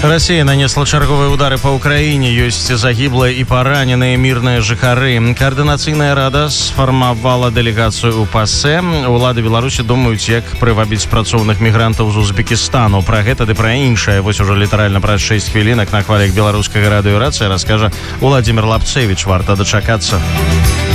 Россия нанесла чарговыя удары по Украине. Ёсць загіблыя і параненыя мірныя жыхары. Координацыйная рада сфармавала дэлегацыю ў ПАСЕ. Улады Беларусі думаюць, як прывабіць працоўных мігрантаў з Узбекістану. Пра гэта ды пра іншае вось ужо літаральна праз 6 хвілінак на хвалях беларускага радыё «Рацыя» раскажа Владимир Лапцевич. Варта дачакацца.